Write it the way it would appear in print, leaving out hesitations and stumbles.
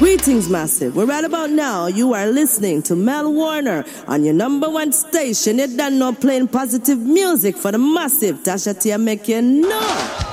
Greetings, Massive. We're right about now. You are listening to Mel Warner on your number one station. You done know playing positive music for the Massive. Tasha Tia make you know.